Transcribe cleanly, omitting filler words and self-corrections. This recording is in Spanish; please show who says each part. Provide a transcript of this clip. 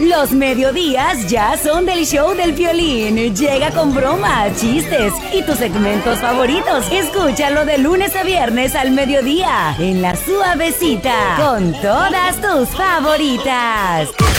Speaker 1: Los mediodías ya son del show del Piolín. Llega con bromas, chistes y tus segmentos favoritos. Escúchalo de lunes a viernes al mediodía en La Suavecita con todas tus favoritas.